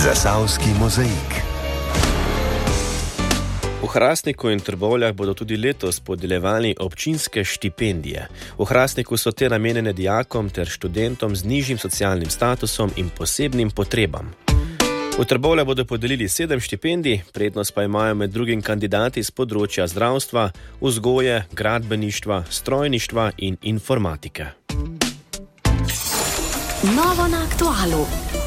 Zasavski mozaik. V Hrastniku in Trbovljah bodo tudi letos podeljevali občinske štipendije. V Hrastniku so te namenjene dijakom ter študentom z nižjim socialnim statusom in posebnim potrebam. V Trbovljah bodo podelili 7 štipendij, prednost pa imajo med drugim kandidati z področja zdravstva, vzgoje, gradbeništva, strojništva in informatike. Novo na aktualu.